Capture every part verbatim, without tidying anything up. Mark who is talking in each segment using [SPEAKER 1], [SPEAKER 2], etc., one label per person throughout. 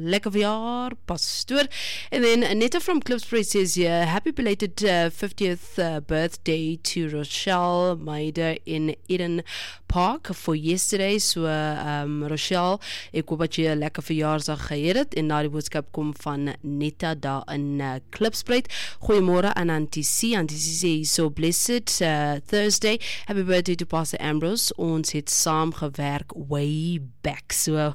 [SPEAKER 1] Lekker verjaar, pastoor. And then Aneta from Klipspruit says here, happy belated uh, fiftieth uh, birthday to Rochelle Maida in Eden Park for yesterday. So um, Rochelle, ek hoop dat jy 'n lekker verjaarsdag gehad het en na die boodskap kom van Netta daar in uh, Klipspruit. Goeiemôre aan Auntie C. Auntie C sê so blessed uh, Thursday. Happy birthday to Pastor Ambrose. Ons het saam gewerk way back. So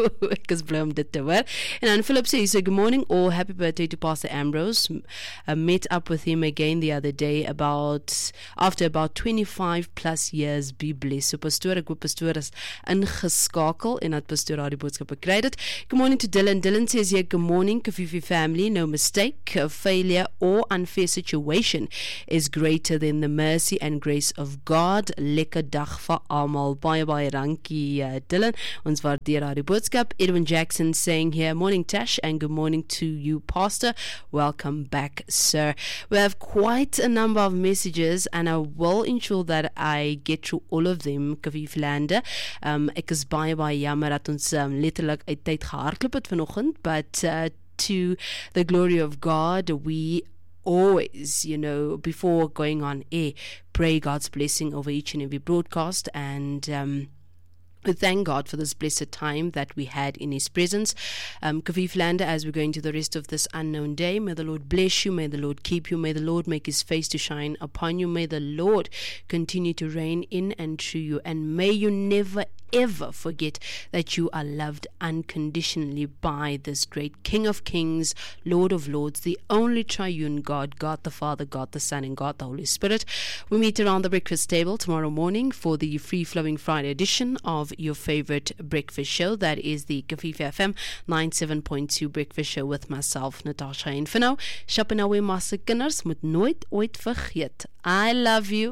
[SPEAKER 1] ek is bly om dit te hoor. And then Philip says, so good morning all, happy birthday to Pastor Ambrose. I met up with him again the other day about after about twenty-five plus years. Be blessed. So pastoor, ek hoop pastoor is ingeskakel en dat pastoor daar die boodskap gekry het. Good morning to Dylan. Dylan says here, good morning Kafifi family. No mistake, a failure or unfair situation is greater than the mercy and grace of God. Lekker dag vir almal. Baie baie dankie uh, Dylan. Ons waardeer haar die boodskap. Edwin Jackson saying here, morning Tash and good morning to you Pastor. Welcome back sir. We have quite a number of messages and I will ensure that I get through all of them. Kaviflande. Um, ek is baie baie jammer dat ons um, letterlik uit tyd gehardloop het vanoggend, but uh, to the glory of God we always, you know, before going on air, pray God's blessing over each and every broadcast, and um, we thank God for this blessed time that we had in His presence. Um, Kaviflande, as we go into the rest of this unknown day, may the Lord bless you, may the Lord keep you, may the Lord make His face to shine upon you, may the Lord continue to reign in and through you, and may you never ever forget that you are loved unconditionally by this great King of Kings, Lord of Lords, the only triune God, God the Father, God the Son, and God the Holy Spirit. We meet around the breakfast table tomorrow morning for the free-flowing Friday edition of your favorite breakfast show. That is the Kafifi F M ninety-seven point two breakfast show with myself, Natasha. En vir nou, shop en away masse kinders, moet nooit ooit vergeet. I love you,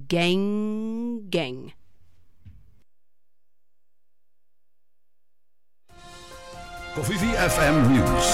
[SPEAKER 1] gang, gang.
[SPEAKER 2] Kafifi F M News.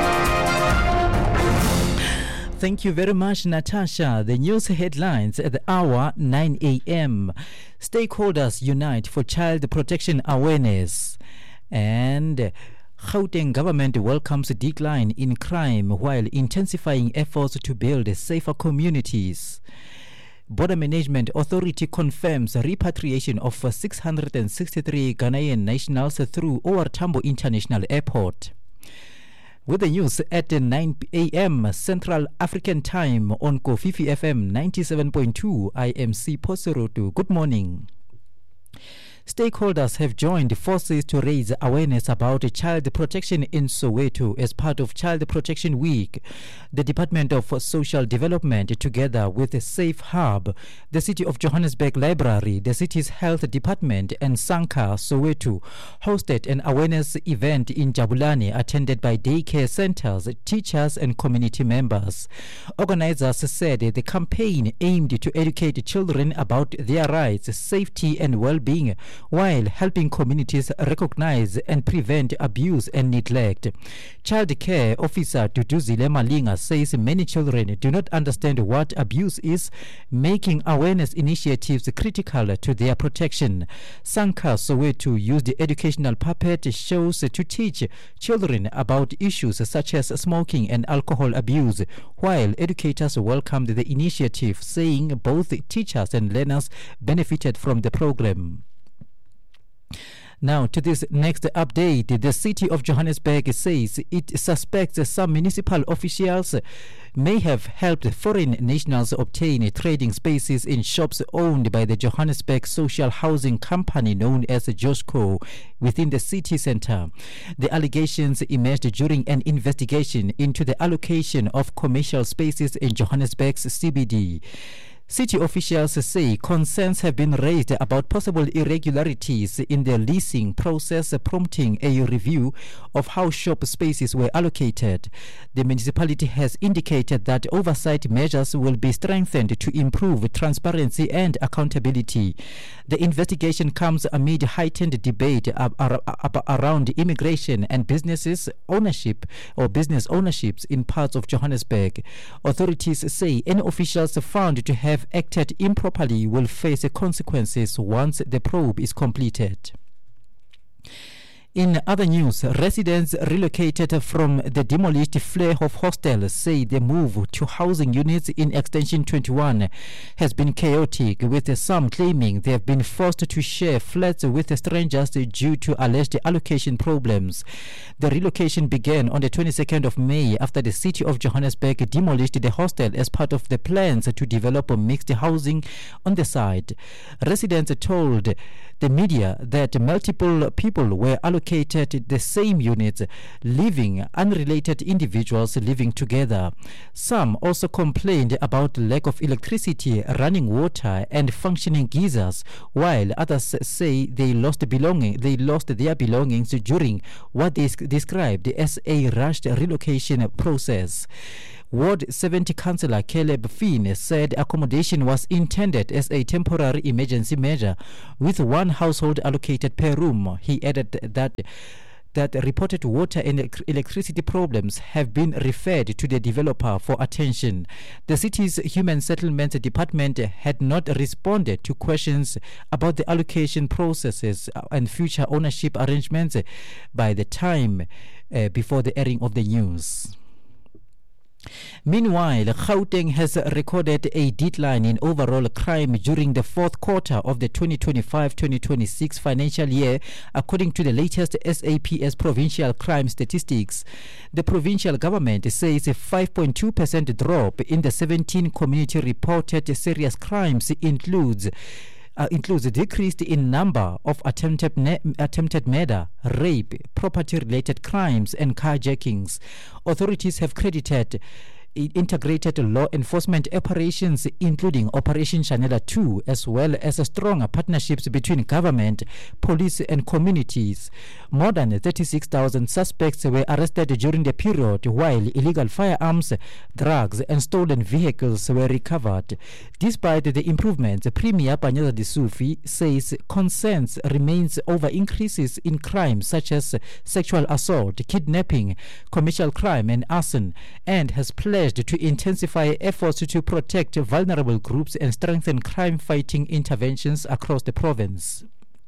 [SPEAKER 3] Thank you very much, Natasha. The news headlines at the hour nine a.m. Stakeholders unite for child protection awareness. And Gauteng government welcomes a decline in crime while intensifying efforts to build safer communities. Border Management Authority confirms repatriation of six hundred sixty-three Ghanaian nationals through O R Tambo International Airport. With the news at nine a.m. Central African Time on Kafifi F M ninety-seven point two, I am C. Poserotu. Good morning. Stakeholders have joined forces to raise awareness about child protection in Soweto as part of Child Protection Week. The Department of Social Development, together with Safe Hub, the City of Johannesburg Library, the city's health department, and Sanka Soweto, hosted an awareness event in Jabulani attended by daycare centers, teachers, and community members. Organizers said the campaign aimed to educate children about their rights, safety, and well-being, while helping communities recognize and prevent abuse and neglect. Child Care Officer Duduzile Malinga says many children do not understand what abuse is, making awareness initiatives critical to their protection. Sanka Soweto used educational puppet shows to teach children about issues such as smoking and alcohol abuse, while educators welcomed the initiative, saying both teachers and learners benefited from the program. Now to this next update. The City of Johannesburg says it suspects some municipal officials may have helped foreign nationals obtain trading spaces in shops owned by the Johannesburg Social Housing Company known as Josco within the city centre. The allegations emerged during an investigation into the allocation of commercial spaces in Johannesburg's C B D. City officials say concerns have been raised about possible irregularities in the leasing process, prompting a review of how shop spaces were allocated. The municipality has indicated that oversight measures will be strengthened to improve transparency and accountability. The investigation comes amid heightened debate ab- ar- ab- around immigration and businesses ownership or business ownerships in parts of Johannesburg. Authorities say any officials found to have acted improperly will face consequences once the probe is completed. In other news, residents relocated from the demolished Vleehof hostel say the move to housing units in Extension twenty-one has been chaotic, with some claiming they have been forced to share flats with strangers due to alleged allocation problems. The relocation began on the twenty-second of May after the city of Johannesburg demolished the hostel as part of the plans to develop mixed housing on the site. Residents told the media that multiple people were allocated the same units, leaving unrelated individuals living together. Some also complained about lack of electricity, running water, and functioning geysers, while others say they lost belonging they lost their belongings during what is described as a rushed relocation process. Ward seventy Councillor Caleb Finn said accommodation was intended as a temporary emergency measure, with one household allocated per room. He added that that reported water and electricity problems have been referred to the developer for attention. The city's Human Settlements Department had not responded to questions about the allocation processes and future ownership arrangements by the time uh, before the airing of the news. Meanwhile, Gauteng has recorded a decline in overall crime during the fourth quarter of the twenty twenty-five twenty twenty-six financial year, according to the latest S A P S provincial crime statistics. The provincial government says a five point two percent drop in the seventeen community reported serious crimes includes Uh, includes a decrease in number of attempted ne- attempted murder, rape, property-related crimes, and carjackings. Authorities have credited integrated law enforcement operations, including Operation Chanela two, as well as stronger partnerships between government, police, and communities. More than thirty-six thousand suspects were arrested during the period, while illegal firearms, drugs, and stolen vehicles were recovered. Despite the improvements, Premier Panyaza Lesufi says concerns remains over increases in crime such as sexual assault, kidnapping, commercial crime, and arson, and has pledged to intensify efforts to protect vulnerable groups and strengthen crime-fighting interventions across the province.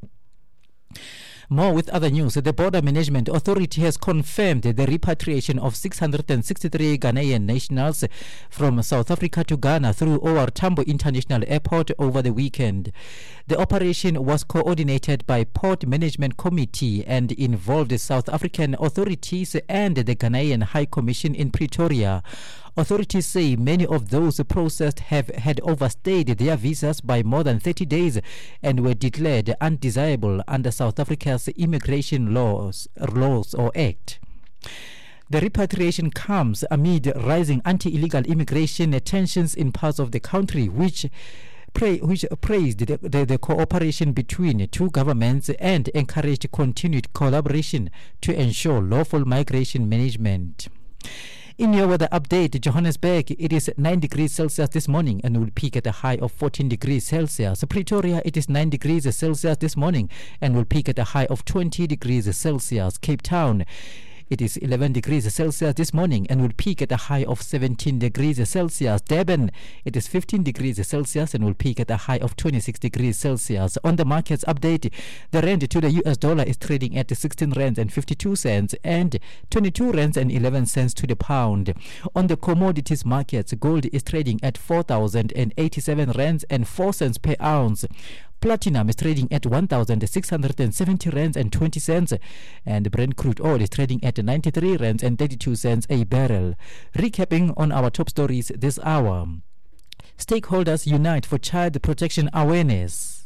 [SPEAKER 3] More with other news. The Border Management Authority has confirmed the repatriation of six hundred sixty-three Ghanaian nationals from South Africa to Ghana through O R Tambo International Airport over the weekend. The operation was coordinated by Port Management Committee and involved South African authorities and the Ghanaian High Commission in Pretoria. Authorities say many of those processed have had overstayed their visas by more than thirty days and were declared undesirable under South Africa's immigration laws, laws or Act. The repatriation comes amid rising anti-illegal immigration tensions in parts of the country, which Pray, which praised the, the, the cooperation between two governments and encouraged continued collaboration to ensure lawful migration management. In your weather update, Johannesburg, it is nine degrees Celsius this morning and will peak at a high of fourteen degrees Celsius. Pretoria, it is nine degrees Celsius this morning and will peak at a high of twenty degrees Celsius. Cape Town, it is eleven degrees Celsius this morning and will peak at a high of seventeen degrees Celsius. Durban, it is fifteen degrees Celsius and will peak at a high of twenty-six degrees Celsius. On the markets update, the rand to the U S dollar is trading at sixteen rands and fifty-two cents and twenty-two rands and eleven cents to the pound. On the commodities markets, gold is trading at four thousand eighty-seven rands and four cents per ounce. Platinum is trading at one thousand six hundred seventy rands and twenty cents, and Brent crude oil is trading at ninety-three rands and thirty-two cents a barrel. Recapping on our top stories this hour. Stakeholders unite for child protection awareness.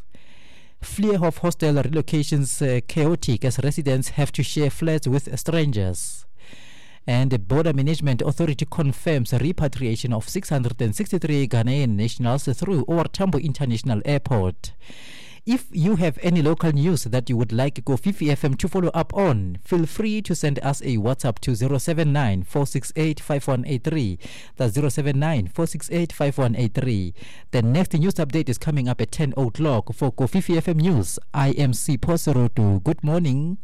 [SPEAKER 3] Vleehof hostel relocations uh, chaotic as residents have to share flats with strangers. And the Border Management Authority confirms repatriation of six hundred sixty-three Ghanaian nationals through O R Tambo International Airport. If you have any local news that you would like Kofifi F M to follow up on, feel free to send us a WhatsApp to zero seven nine, four six eight, five one eight three. That's zero seven nine, four six eight, five one eight three. The next news update is coming up at ten o'clock. For Kofifi F M News, I am Sipho Serotu. Good morning.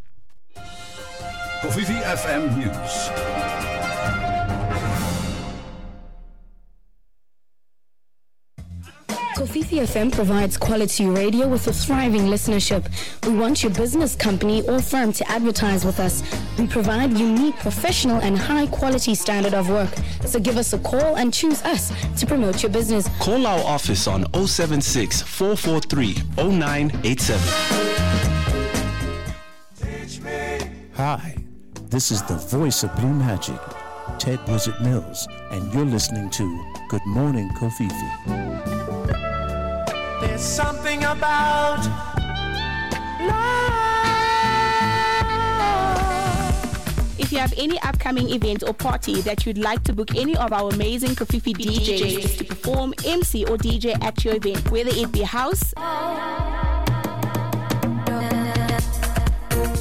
[SPEAKER 2] Kofifi F M News.
[SPEAKER 4] Kofifi F M provides quality radio with a thriving listenership. We want your business, company, or firm to advertise with us. We provide unique, professional, and high-quality standard of work. So give us a call and choose us to promote your business.
[SPEAKER 5] Call our office on oh seven six, four four three, oh nine eight seven.
[SPEAKER 6] Hi, this is the voice of Blue Magic, Ted Wizard Mills, and you're listening to Good Morning Kofifi.
[SPEAKER 7] There's something about love.
[SPEAKER 8] If you have any upcoming event or party that you'd like to book any of our amazing Kofifi D Js to perform, M C, or D J at your event, whether it be house,